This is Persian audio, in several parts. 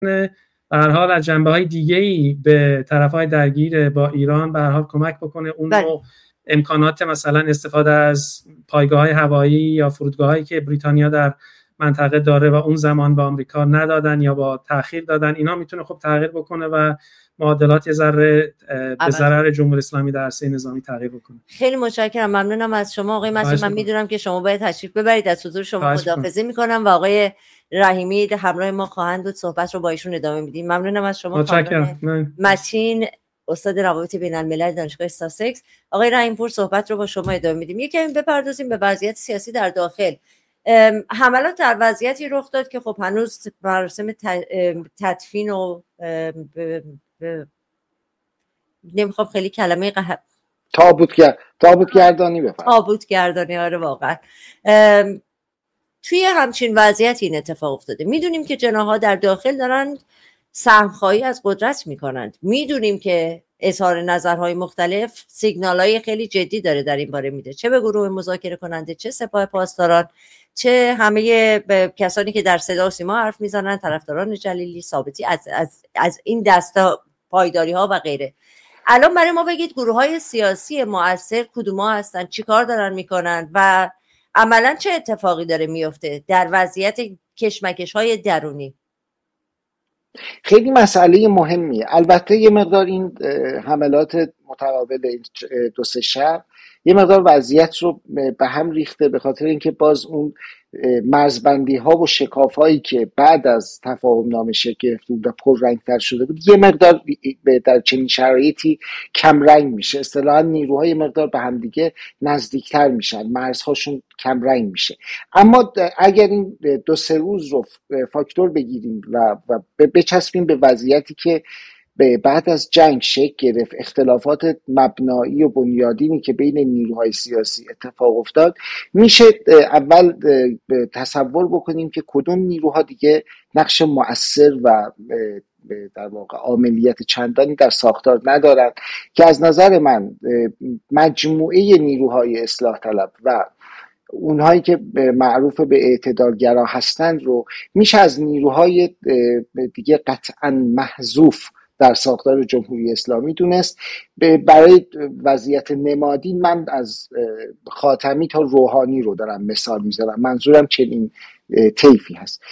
به هر حال از جنبه‌های دیگه‌ای به طرف‌های درگیر با ایران به هر حال کمک بکنه. اون نوع امکانات مثلا استفاده از پایگاه‌های هوایی یا فرودگاه‌هایی که بریتانیا در منطقه داره و اون زمان به آمریکا ندادن یا با تأخیر دادن، اینا میتونه خب تغییر بکنه و معادلات یه ذره به ضرر جمهوری اسلامی در عرصه نظامی تغییر بکنه. خیلی متشکرم، ممنونم از شما آقای مسعود. من میدونم که شما باید تشریف ببرید، از حضور شما خداحافظی میکنم و آقای رحیمی همراه ما خواهند بود، صحبت رو با ایشون ادامه میدیم. ممنونم از شما. متشکرم. متین، استاد روابط بین الملل دانشگاه ساسکس. آقای رحیم پور، صحبت رو با شما ادامه میدیم. یکم بپردازیم به وضعیت سیاسی در داخل. حملات در وضعیتی رخ داد که خب هنوز مراسم تدفین و نمیخوام خیلی کلمه تابوتگردانی بفرمایید. تابوتگردانی، آره واقعا. توی همچین وضعیتی این اتفاق افتاده. میدونیم که جناح‌ها در داخل دارن سهم‌خواهی از قدرت میکنند. میدونیم که اظهار نظرهای مختلف سیگنال‌های خیلی جدی داره در این باره میده، چه به گروه مذاکره کننده، چه سپاه پاسداران، چه همه کسانی که در صدا و سیما حرف میزنن، طرفداران جلیلی، ثابتی، از این دستا، پایداری ها و غیره. الان برای ما بگید گروه‌های سیاسی مؤثر کدوم‌ها هستن، چیکار دارن میکنن و عملاً چه اتفاقی داره میفته در وضعیت کشمکش‌های درونی؟ خیلی مسئله مهمیه. البته یه مقدار این حملات متقابل دو سه شب یه مقدار وضعیت رو به هم ریخته، به خاطر اینکه باز اون مرزبندی ها و شکاف هایی که بعد از تفاهم نامه شکل گرفت بود و پررنگ‌تر شده بود یه مقدار در چنین شرایطی کم رنگ میشه. اصطلاحاً نیروهای یه مقدار به هم دیگه نزدیکتر میشن، مرزهاشون کم رنگ میشه. اما اگر این دو سه روز رو فاکتور بگیریم و بچسبیم به وضعیتی که بعد از جنگ شکل گرفت، اختلافات مبنایی و بنیادینی که بین نیروهای سیاسی اتفاق افتاد، میشه اول تصور بکنیم که کدوم نیروها دیگه نقش مؤثر و در واقع عاملیت چندانی در ساختار ندارند، که از نظر من مجموعه نیروهای اصلاح طلب و اونهایی که معروف به اعتدالگرا هستند رو میشه از نیروهای دیگه قطعا محذوف در ساختار جمهوری اسلامی دونست. برای وضعیت نمادین من از خاتمی تا روحانی رو دارم مثال میذارم، منظورم چنین طیفی هست.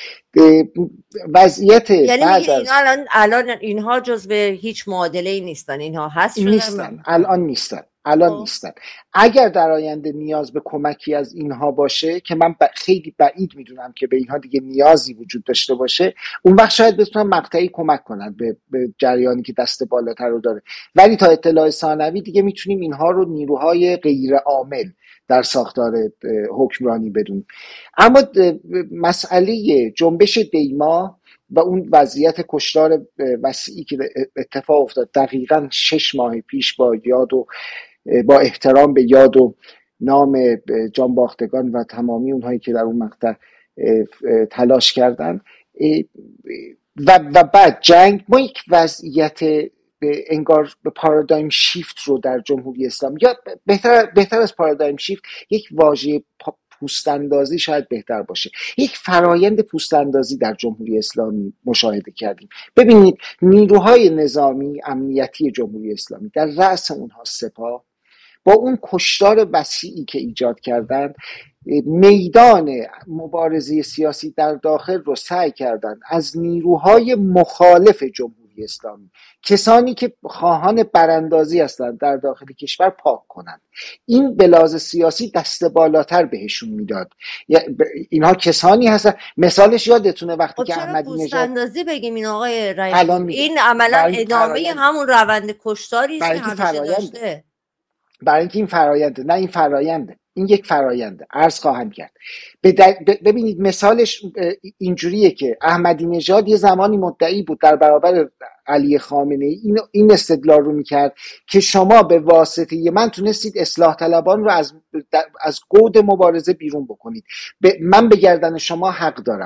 وضعیت یعنی بعد از الان اینها جزو هیچ معادله‌ای نیستن، اینها هست نیستن، الان نیستن. اگر در آینده نیاز به کمکی از اینها باشه که من خیلی بعید میدونم که به اینها دیگه نیازی وجود داشته باشه، اون وقت شاید بتونن مقطعی کمک کنن به جریانی که دست بالاتر رو داره، ولی تا اطلاع ثانوی دیگه میتونیم اینها رو نیروهای غیر عامل در ساختار حکمرانی بدونیم. اما مسئله جنبش دیما و اون وضعیت کشتار وسیعی که اتفاق افتاد دقیقاً 6 ماه پیش با احترام به یاد و نام جانباختگان و تمامی اونهایی که در اون مقطع تلاش کردن و بعد جنگ، ما یک وضعیت انگار به پارادایم شیفت رو در جمهوری اسلامی، یا بهتر از پارادایم شیفت یک واژه پوستاندازی شاید بهتر باشه، یک فرایند پوستاندازی در جمهوری اسلامی مشاهده کردیم. ببینید نیروهای نظامی امنیتی جمهوری اسلامی در رأس اونها سپاه با اون کشتار وسیعی که ایجاد کردند میدان مبارزه سیاسی در داخل رو سعی کردند از نیروهای مخالف جمهوری اسلامی، کسانی که خواهان براندازی هستند در داخل کشور، پاک کنند. این به لحاظ سیاسی دست بالاتر بهشون میداد. اینها کسانی هستن، مثالش یادتونه وقتی که احمدی نژاد پوستاندازی بگیم این آقای رئیسی، این عملا ادامه همون روند کشتاری است که همیشه داشته. برای اینکه این فراینده، این یک فراینده، عرض خواهم کرد. ببینید مثالش اینجوریه که احمدی نژاد یه زمانی مدعی بود در برابر علی خامنه ای، این استدلال رو میکرد که شما به واسطه من تونستید اصلاح طلبان رو از گود مبارزه بیرون بکنید، من به گردن شما حق دارم.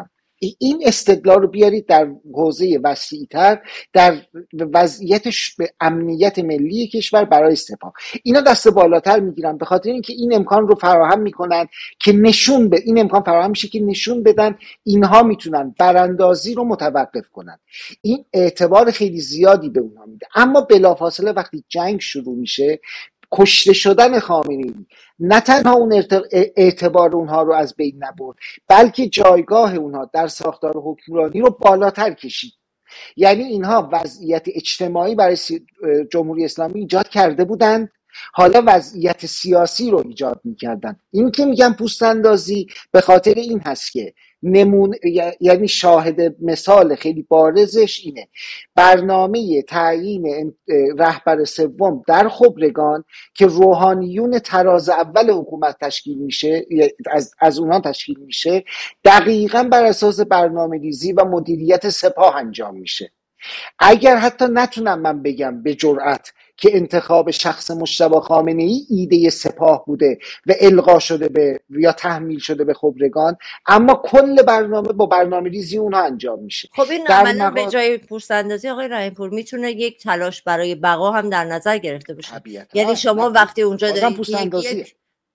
این استدلال رو بیارید در حوزه وسیع‌تر، در وضعیت امنیت ملی کشور برای سپاه. اینا دست بالاتر میگیرن به خاطر اینکه این امکان رو فراهم میکنن که این امکان فراهم میشه که نشون بدن اینها میتونن براندازی رو متوقف کنن. این اعتبار خیلی زیادی به اونها میده. اما بلافاصله وقتی جنگ شروع میشه، کشته شدن خامنه‌ای نه تنها اون اعتبار اونها رو از بین نبرد، بلکه جایگاه اونها در ساختار حکمرانی رو بالاتر کشید. یعنی اینها وضعیت اجتماعی برای جمهوری اسلامی ایجاد کرده بودند، حالا وضعیت سیاسی رو ایجاد میکردن. این که میگم پوست اندازی به خاطر این هست که یعنی شاهد مثال خیلی بارزش اینه برنامه تعیین رهبر سوم در خبرگان که روحانیون تراز اول حکومت تشکیل میشه، از اونها تشکیل میشه، دقیقاً بر اساس برنامه ریزی و مدیریت سپاه انجام میشه. اگر حتی نتونم من بگم به جرأت که انتخاب شخص مجتبی خامنه‌ای ایده سپاه بوده و القا شده به یا تحمیل شده به خبرگان، اما کل برنامه با برنامه ریزی اونها انجام میشه. خب این عملا به جای پوست اندازی آقای رحیم‌پور میتونه یک تلاش برای بقا هم در نظر گرفته بشه. یعنی شما وقتی اونجا دارید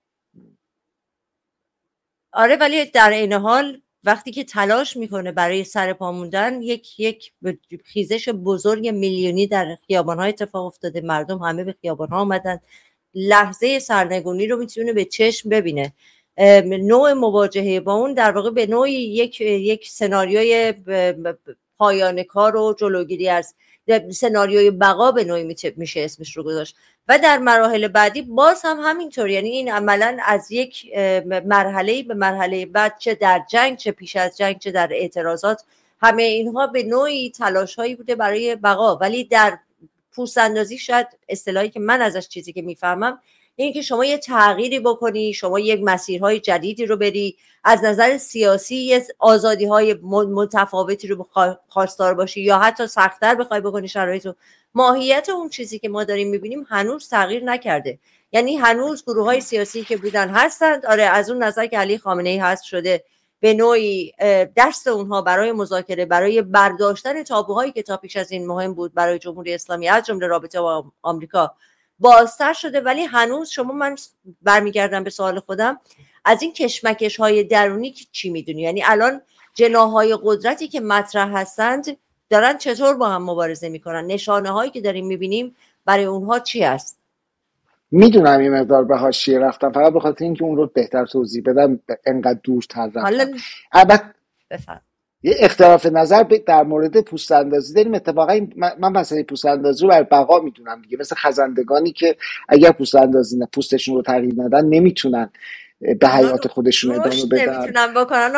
آره، ولی در این حال وقتی که تلاش میکنه برای سر پا موندن، یک خیزش بزرگ میلیونی در خیابان‌ها اتفاق افتاده، مردم همه به خیابان‌ها آمدن، لحظه سرنگونی رو میتونه به چشم ببینه. نوع مواجهه با اون در واقع به نوعی یک سناریوی پایان کار و جلوگیری از سناریوی بقا به نوعی میشه اسمش رو گذاشت. و در مراحل بعدی باز هم همینطور، یعنی این عملا از یک مرحله به مرحله بعد، چه در جنگ، چه پیش از جنگ، چه در اعتراضات، همه اینها به نوعی تلاش‌هایی بوده برای بقا. ولی در پوست اندازی شاید اصطلاحی که من ازش چیزی که میفهمم این که شما یه تغییری بکنی، شما یک مسیرهای جدیدی رو بری، از نظر سیاسی یه آزادی‌های متفاوتی رو خواستار باشی یا حتی سخت‌تر بخوای بکنی شرایط رو. ماهیت اون چیزی که ما داریم می‌بینیم هنوز تغییر نکرده. یعنی هنوز گروه‌های سیاسی که بودن هستند. آره، از اون نظر که علی خامنه‌ای هست شده به نوعی دست اونها برای مذاکره، برای برداشتن تابوهایی که تا پیش از این مهم بود برای جمهوری اسلامی از جمله رابطه با آمریکا بازتر شده. ولی هنوز شما، من برمیگردم به سوال خودم، از این کشمکش‌های درونی چی میدونی؟ یعنی الان جناح‌های قدرتی که مطرح هستند دارن چطور با هم مبارزه میکنن؟ نشانه هایی که داریم میبینیم برای اونها چی است؟ میدونم این مقدار به حاشیه رفتم، فقط به خاطر اینکه اون رو بهتر توضیح بدم انقدر دورتر رفتم. البته یه اختلاف نظر در مورد پوست اندازی داریم. اتفاقا من مسئله پوست اندازی رو بر بقا میدونم دیگه، مثل خزندگانی که اگر پوستشون رو تغییر ندن نمیتونن به حیات خودشون ادامه بدن، نمیتونن بکنن،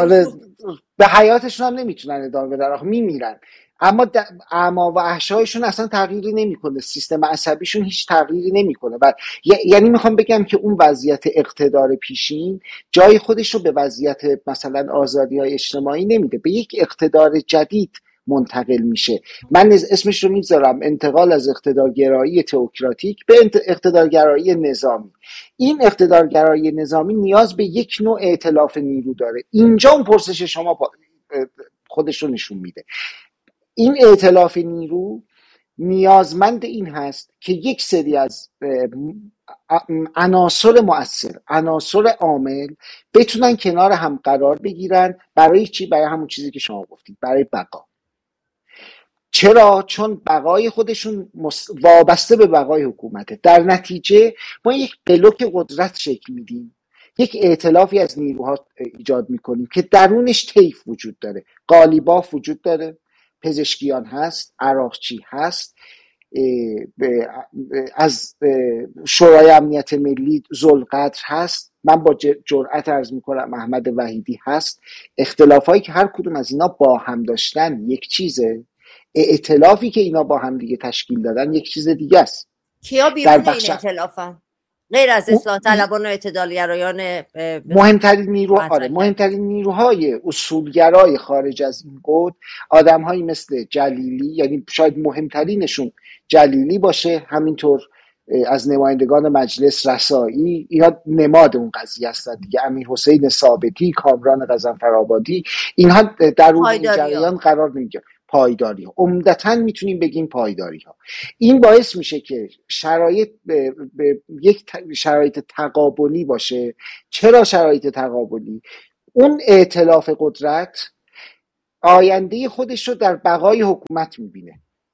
به حیاتشون هم نمیتونن ادامه بدن، میمیرن. اما اعما و احشایشون اصلا تغییری نمیکنه، سیستم عصبیشون هیچ تغییری نمیکنه. یعنی میخوام بگم که اون وضعیت اقتدار پیشین جای خودش رو به وضعیت مثلا آزادی‌های اجتماعی نمیده، به یک اقتدار جدید منتقل میشه. من اسمش رو میذارم انتقال از اقتدارگرایی تئوکراتیک به اقتدارگرایی نظامی. این اقتدارگرایی نظامی نیاز به یک نوع ائتلاف نیرو داره. اینجا اون پرسش شما خودش رو نشون میده. این ائتلاف نیرو نیازمند این هست که یک سری از عناصر مؤثر، عناصر عامل بتونن کنار هم قرار بگیرن. برای چی؟ برای همون چیزی که شما گفتید، برای بقا. چرا؟ چون بقای خودشون وابسته به بقای حکومته. در نتیجه ما یک بلوک قدرت شکل میدیم، یک ائتلافی از نیروها ایجاد میکنیم که درونش طیف وجود داره. قالیباف وجود داره، پزشکیان هست، عراقچی هست، از شورای امنیت ملی ذوالقدر هست، من با جرأت عرض میکنم احمد وحیدی هست. اختلافایی که هر کدوم از اینا با هم داشتن یک چیزه، ائتلافی که اینا با هم دیگه تشکیل دادن یک چیز دیگه است. کیا بیرون این ائتلافن؟ غیر از اصلاح طلبان و اعتدالگرایان مهمترین نیروهای اصولگرای خارج از این گود آدم‌هایی مثل جلیلی، یعنی شاید مهمترینشون جلیلی باشه، همینطور از نمایندگان مجلس رسایی، اینا نماد اون قضیه هستن دیگه. امیر حسین ثابتی، کامران غضنفرآبادی، اینها در اون جریان قرار نمیگیرن. پایداری ها عمدتاً میتونیم بگیم پایداری ها. این باعث میشه که شرایط یک شرایط تقابلی باشه. چرا شرایط تقابلی؟ اون ائتلاف قدرت آینده خودش رو در بقای حکومت میبینه.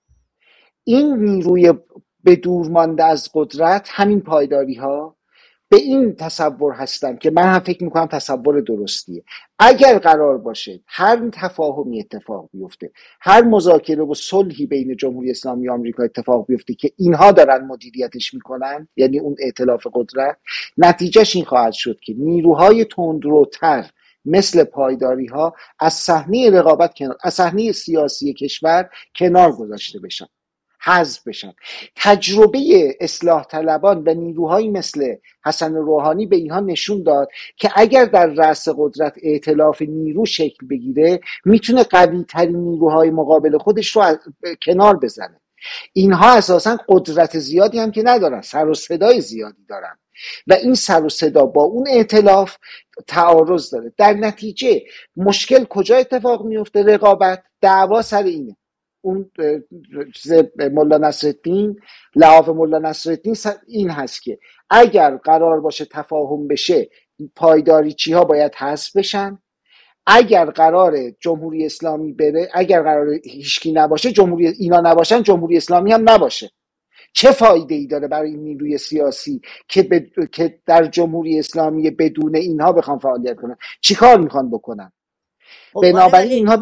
این نیروی به دور مانده از قدرت، همین پایداری ها، به این تصور هستن که من هم فکر میکنم تصور درستیه. اگر قرار باشه هر تفاهمی اتفاق بیفته، هر مذاکره و صلحی بین جمهوری اسلامی و آمریکا اتفاق بیفته که اینها دارن مدیریتش میکنن، یعنی اون ائتلاف قدرت، نتیجهش این خواهد شد که نیروهای تندروتر مثل پایداری ها از صحنه رقابت از صحنه سیاسی کشور کنار گذاشته بشن، حذف بشن. تجربه اصلاح طلبان و نیروهایی مثل حسن روحانی به اینها نشون داد که اگر در رأس قدرت ائتلاف نیرو شکل بگیره، میتونه قوی ترین نیروهای مقابل خودش رو کنار بزنه. اینها اساسا قدرت زیادی هم که ندارن، سر و صدای زیادی دارن و این سر و صدا با اون ائتلاف تعارض داره. در نتیجه مشکل کجا اتفاق میفته؟ رقابت، دعوا سر اینه. اون مولا نصرالدین، لحاف مولا نصرالدین این هست که اگر قرار باشه تفاهم بشه، پایداری چی ها باید حذف بشن. اگر قرار جمهوری اسلامی بره، اگر قرار هیچکی نباشه، جمهوری اینا نباشن، جمهوری اسلامی هم نباشه. چه فایده ای داره برای این نیروی سیاسی که در جمهوری اسلامی بدون اینها بخوان فعالیت کنن؟ چیکار میخوان بکنن؟ بنابراین اینها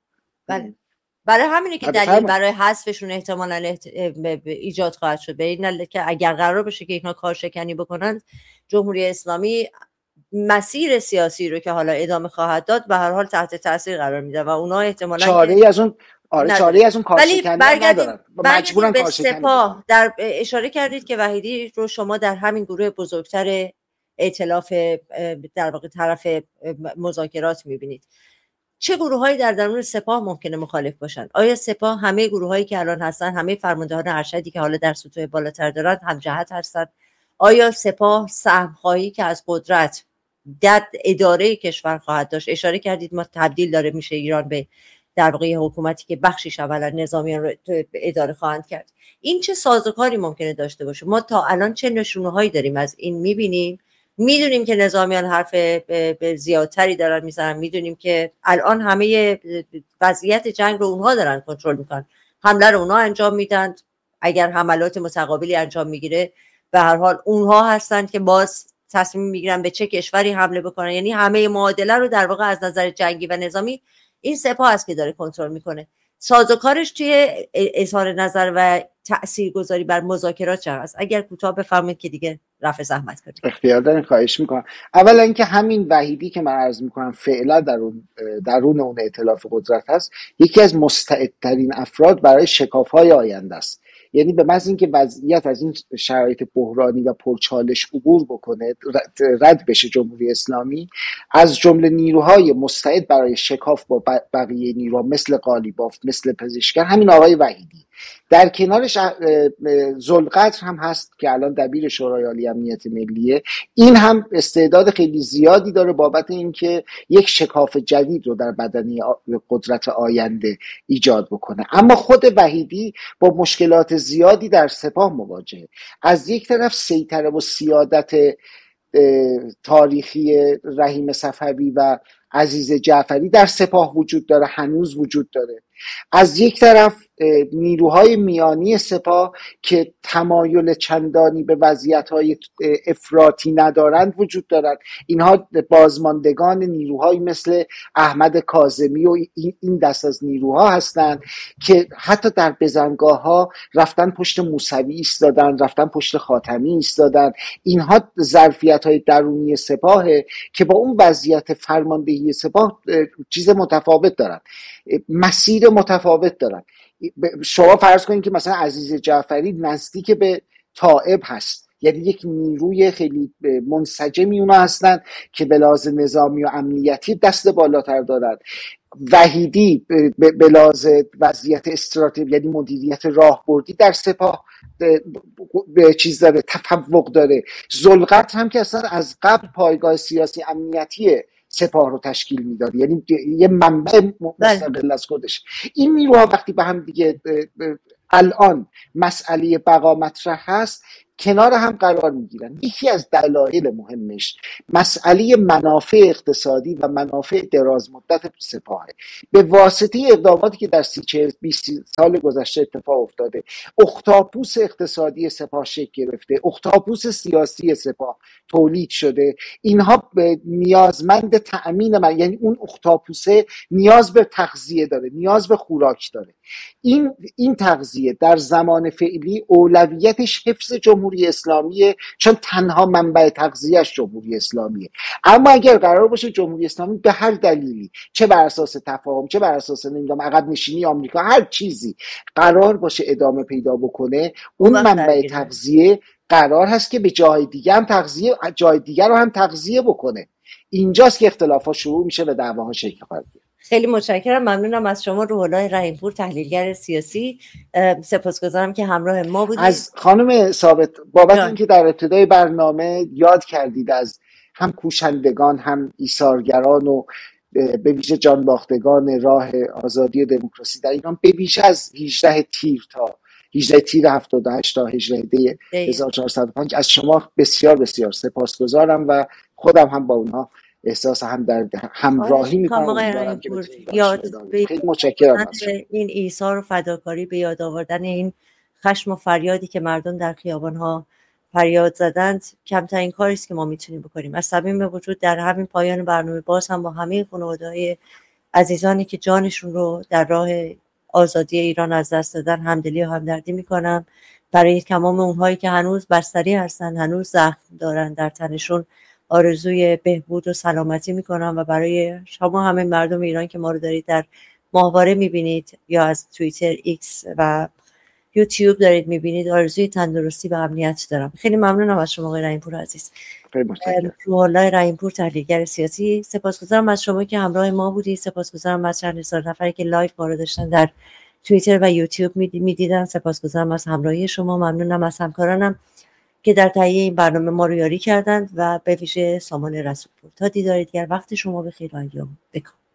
برای همینه که دلیل برای حذفشون احتمالاً ایجاد خواهد شد. به این دلیل که اگر قرار بشه که اینها کارشکنی بکنن، جمهوری اسلامی مسیر سیاسی رو که حالا ادامه خواهد داد به هر حال تحت تاثیر قرار میده و اونا احتمالاً چاره‌ای از اون کارشکنی ندارن، مجبورن کارشکنی سپاه. در اشاره کردید که وحیدی رو شما در همین گروه بزرگتر ائتلاف در واقع طرف مذاکرات میبینید. چه گروه‌هایی در درون سپاه ممکنه مخالف باشن؟ آیا سپاه همه گروه‌هایی که الان هستن، همه فرماندهان ارشدی که حالا در سطوح بالاتر دارن هم جهت هستن؟ آیا سپاه سهم‌خواهی که از قدرت در اداره کشور خواهد داشت؟ اشاره کردید ما تبدیل داره میشه ایران به در واقع حکومتی که بخشیش اولا نظامیان رو اداره خواهند کرد. این چه سازوکاری ممکنه داشته باشه؟ ما تا الان چه نشونه‌هایی داریم از این می‌بینیم؟ میدونیم که نظامیان حرف زیادتری دارن میزنن، میدونیم که الان همه وضعیت جنگ رو اونها دارن کنترل میکنن، حمله رو اونها انجام میدن، اگر حملات متقابلی انجام میگیره به هر حال اونها هستن که باز تصمیم میگیرن به چه کشوری حمله بکنن. یعنی همه معادله رو در واقع از نظر جنگی و نظامی این سپاه است که داره کنترل میکنه. سازوکارش توی اظهار نظر و تاثیرگذاری بر مذاکرات چه هست؟ اگر کوتاه بفرمایید که دیگه رفع زحمت کنید. اختیار دارین، خواهش میکنم. اولا اینکه همین وحیدی که من عرض میکنم فعلا درون اون ائتلاف قدرت هست، یکی از مستعدترین افراد برای شکاف‌های آینده است. یعنی به محض اینکه وضعیت از این شرایط بحرانی و پرچالش عبور بکنه، رد بشه جمهوری اسلامی، از جمله نیروهای مستعد برای شکاف با بقیه نیروها مثل قالیباف، مثل پزشکر، همین آقای وحیدی. در کنارش ذوالقدر هم هست که الان دبیر شورای عالی امنیت ملیه. این هم استعداد خیلی زیادی داره بابت اینکه یک شکاف جدید رو در بدنه قدرت آینده ایجاد بکنه. اما خود وحیدی با مشکلات زیادی در سپاه مواجهه. از یک طرف سیطره و سیادت تاریخی رحیم صفوی و عزیز جعفری در سپاه وجود داره، هنوز وجود داره. از یک طرف نیروهای میانی سپاه که تمایل چندانی به وضعیت‌های افراطی ندارند وجود دارند. اینها بازماندگان نیروهایی مثل احمد کاظمی و این دست از نیروها هستند که حتی در بزنگاه‌ها رفتن پشت موسوی ایستادن، رفتن پشت خاتمی ایستادن. اینها ظرفیت‌های درونی سپاهه که با اون وضعیت فرماندهی سپاه چیز متفاوت دارن، مسیر متفاوت دارن. شما فرض کنید که مثلا عزیز جعفری نزدیک به طائب هست، یعنی یک نیروی خیلی منسجمی اونا هستن که به لحاظ نظامی و امنیتی دست بالاتر دارن. وحیدی به لحاظ وضعیت استراتژی یعنی مدیریت راهبردی در سپاه به چیز داره، تفوق داره. ذوالقدر هم که اصلا از قبل پایگاه سیاسی امنیتی سپاه رو تشکیل میداد، یعنی یه منبع مستقل از خودش. این نیروها وقتی به هم دیگه الان مسئله بقا مطرح هست کنار هم قرار میگیرن، یکی از دلایل مهمش مسئله منافع اقتصادی و منافع دراز مدت سپاهه. به واسطه اقداماتی که در 20 سال گذشته اتفاق افتاده، اختاپوس اقتصادی سپاه شکل گرفته، اختاپوس سیاسی سپاه تولید شده. اینها نیازمند تأمین یعنی اون اختاپوسه نیاز به تغذیه داره، نیاز به خوراک داره. این تغذیه در زمان فعلی اولویتش حفظ جمهوری اسلامیه، چون تنها منبع تغذیهش جمهوری اسلامیه. اما اگر قرار باشه جمهوری اسلامی به هر دلیلی، چه بر اساس تفاهم، چه بر اساس نمیدونم عقب نشینی آمریکا، هر چیزی قرار باشه ادامه پیدا بکنه، اون منبع تغذیه قرار هست که به جای دیگر رو هم تغذیه بکنه. اینجاست که اختلافات شروع میشه و دعواها شکل میگیره. خیلی متشکرم، ممنونم از شما روح الله رحیم‌پور، تحلیلگر سیاسی. سپاسگزارم که همراه ما بودید. از خانم ثابت بابت اینکه در ابتدای برنامه یاد کردید از هم کوشندگان هم ایثارگران و به ویژه جانباختگان راه آزادی و دموکراسی در ایران، به ویژه از 18 تیر 78 تا 18 دی 1405 از شما بسیار بسیار سپاسگزارم و خودم هم با اونها احساس همراهی میکنم. خیلی متشکرم از این ایثار و فداکاری، به یاد آوردن این خشم و فریادی که مردم در خیابان‌ها فریاد زدند کمترین کاری است که ما میتونیم بکنیم. از صمیم وجود در همین پایان برنامه باز هم با همه خانواده‌های عزیزانی که جانشون رو در راه آزادی ایران از دست دادن همدلی و همدردی میکنم. برای تمام اونهایی که هنوز بستری هستن، هنوز زخم دارن در تنشون، آرزوی بهبود و سلامتی میکنم و برای شما همه مردم ایران که ما رو دارید در ماهواره میبینید یا از توییتر، ایکس و یوتیوب دارید میبینید، آرزوی تندرستی و امنیت دارم. خیلی ممنونم از شما آقای رحیم‌پور عزیز. روح الله رحیم‌پور، تحلیلگر سیاسی. سپاسگزارم از شما که همراه ما بودید. سپاسگزارم از چند هزار نفری که لایو ما رو داشتن در توییتر و یوتیوب میدیدن. سپاسگزارم از همراهی شما. ممنونم از همکارانم که در تهیه این برنامه ما رو یاری کردند و به ویژه سامان رسولپور. تا دیدار دیگر، وقت شما بخیر و ایام بکام.